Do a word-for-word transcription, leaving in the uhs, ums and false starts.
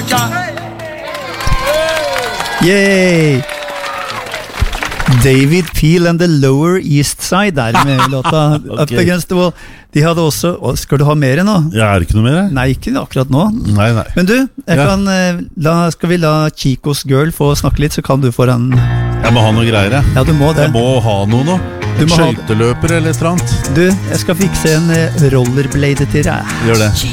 Yay! David Peel and the Lower East Side der med låta Okay. Up Against the Wall. De hadde også, å, skal du ha mer nå? Ja, er det ikke noe mer? Nei, ikke akkurat nå. Nei, nei. Men du, jeg Ja. kan, eh, la, skal vi la Chicos Girl få snakke litt, så kan du få den. Jeg må ha noe greier, jeg. Ja, du må det. Jeg må ha noe nå. Du må ha- Skøyteløper eller et eller annet. Du, jeg skal fikse en eh, rollerblade til deg. Gjør det.